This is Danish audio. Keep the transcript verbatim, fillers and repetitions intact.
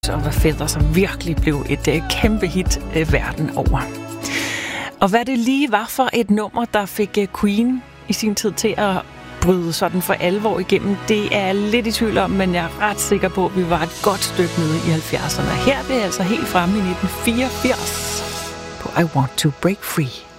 of a Feather, som virkelig blev et uh, kæmpe hit uh, verden over. Og hvad det lige var for et nummer, der fik uh, Queen i sin tid til at bryde sådan for alvor igennem, det er jeg lidt i tvivl om, men jeg er ret sikker på, at vi var et godt stykke nede i halvfjerdserne. Her er det altså helt fremme i nitten fireogfirs på I Want to Break Free.